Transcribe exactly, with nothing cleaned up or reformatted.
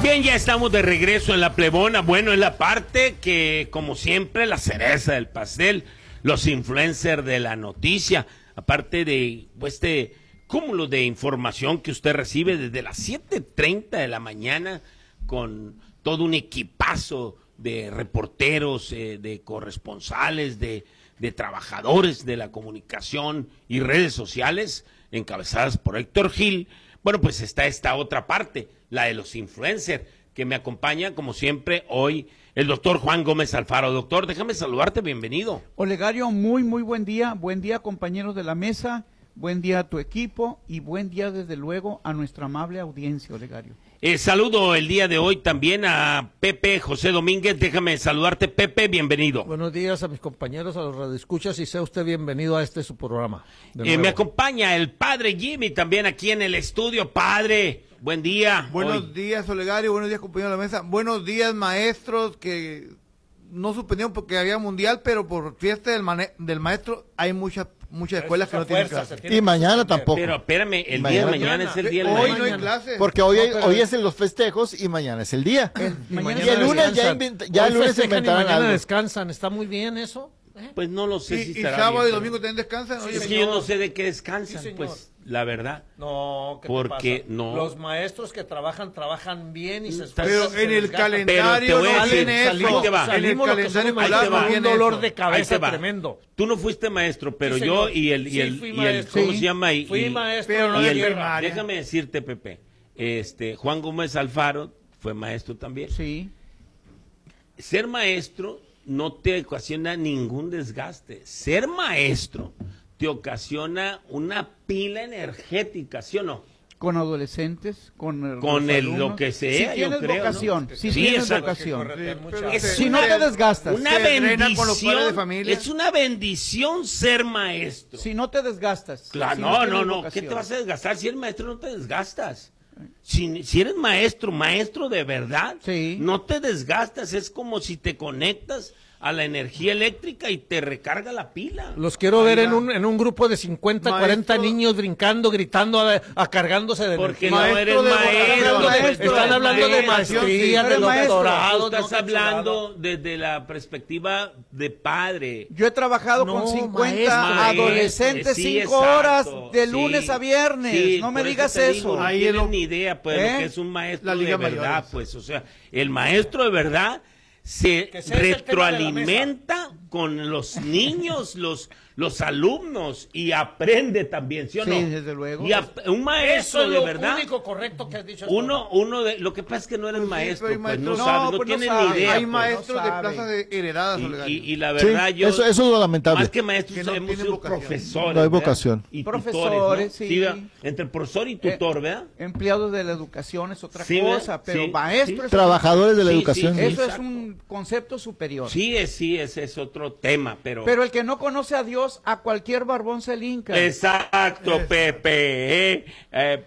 Bien, ya estamos de regreso en la Plebona. Bueno, en la parte que, como siempre, la cereza del pastel, los influencers de la noticia, aparte de pues, este cúmulo de información que usted recibe desde las siete treinta de la mañana con todo un equipazo de reporteros, eh, de corresponsales, de, de trabajadores de la comunicación y redes sociales, encabezadas por Héctor Gil. Bueno, pues está esta otra parte, la de los influencers, que me acompaña, como siempre, hoy el doctor Juan Gómez Alfaro. Doctor, déjame saludarte, bienvenido. Olegario, muy, muy buen día. Buen día, compañeros de la mesa. Buen día a tu equipo y buen día, desde luego, a nuestra amable audiencia, Olegario. Eh, saludo el día de hoy también a Pepe José Domínguez. Déjame saludarte, Pepe, bienvenido. Buenos días a mis compañeros, a los radioescuchas, y sea usted bienvenido a este su programa. Eh, me acompaña el padre Jimmy también aquí en el estudio. Padre, buen día. Buenos hoy. días, Olegario, buenos días, compañeros de la mesa. Buenos días, maestros, que no suspendieron porque había mundial, pero por fiesta del, del maestro hay muchas muchas escuelas que no tienen clases. Y mañana tampoco. Pero espérame, el día de mañana es el día de Hoy mañana. no hay clases. Porque hoy, No, hay- pero- hoy es en los festejos y mañana es el día. El- y mañana el lunes ya, descansan. invent- ya Hoy el lunes festejan y inventarán mañana algo. descansan, ¿está muy bien eso? ¿Eh? Pues no lo sé Y, si y estará sábado bien, y pero- domingo también descansan. Oye, Es que yo no sé de qué descansan, Sí, señor. pues, la verdad. No, ¿qué te Porque pasa? no. Los maestros que trabajan, trabajan bien y se Pero esfuerzan. pero en se el desgastan. calendario Pero te voy a no decir, viene eso. salimos- ahí te va. En el Salimos lo que calendario somos ahí te escolar va. no un viene dolor eso. de Ahí te cabeza va. tremendo. Tú no fuiste maestro, pero Sí, yo señor. y el, y Sí, el, fui y el maestro. ¿cómo Sí. se llama? Y, Fui y- maestro pero de no y de el- tierra. primaria. déjame decirte, Pepe, este, Juan Gómez Alfaro fue maestro también. Sí. Ser maestro no te ocasiona ningún desgaste. Ser maestro te ocasiona una pila energética, ¿sí o no? Con adolescentes, con, Con los el- alumnos. lo que sea, Si yo tienes creo, vocación, ¿no? si Sí, tienes exacto. vocación. Sí, Correcto, pero muchachos. se- Si no te desgastas, Una Se drenan con los padres de bendición, familia. es una bendición ser maestro. si no te desgastas. Claro, si no, no, tienes no, vocación. ¿qué te vas a desgastar? Si eres maestro no te desgastas. Si, si eres maestro, maestro de verdad, Sí. no te desgastas, es como si te conectas a la energía eléctrica y te recarga la pila. Los quiero ver Ahí en va. un, en un grupo de cincuenta, Maestro- cuarenta niños brincando, gritando, a, a cargándose de Porque energía. no eres Maestro de maestro. vocación. Están hablando de maestro. maestría, sí, de eres maestro. doctorado. Tú estás no, qué hablando desde la perspectiva de padre. Yo he trabajado No, con cincuenta maestro. adolescentes, Sí, cinco exacto, horas, de sí. lunes a viernes. Sí, no me por digas te eso. digo, no Ahí tienes es lo- ni idea, pues, ¿Eh? lo que es un maestro La de Liga verdad, Mayores. pues, o sea, el maestro de verdad se Que ese es el tema de la retroalimenta con los niños, los, los alumnos, y aprende también, ¿sí o Sí, no? desde luego. Y ap- un maestro Eso es de lo verdad. único correcto que has dicho. Uno, uno de, lo que pasa es que no eres Pues sí, maestro, pero hay pues no maestros- sabes, No, no pues no tienes sabe. ni idea. Hay pues. maestros no de sabe. plazas de heredadas, Y, Olegario. y- y la Sí, verdad, yo, eso, eso es lo lamentable. más que maestros, Que no hemos tienen sido vocación. profesores. No hay ¿verdad? vocación. Y Profesores, tutores, ¿no? sí. ¿verdad? Entre el profesor y tutor, ¿verdad? Empleados de la educación es otra Sí, cosa, ¿verdad? pero Sí, maestro sí. es Trabajadores de la Sí, educación. sí, Eso es exacto. un concepto superior. Sí, es, sí, ese es otro tema, pero... Pero el que no conoce a Dios, a cualquier barbón se le hinca. Exacto, Pepe. eh. Eh,